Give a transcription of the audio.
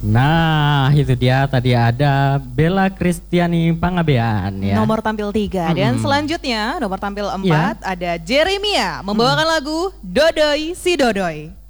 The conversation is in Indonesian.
Nah, itu dia tadi ada Bella Kristiani Pangabean ya. Nomor tampil 3 dan selanjutnya nomor tampil 4 ada Jeremia membawakan lagu Dodoi Si Dodoi.